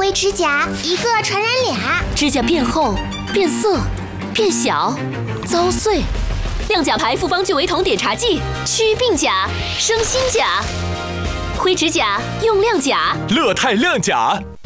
灰指甲一个传染俩， 指甲变厚、变色、变小、遭碎。亮甲牌复方聚维酮碘茶剂，祛病甲，生新甲。灰指甲用亮甲， 乐泰亮甲。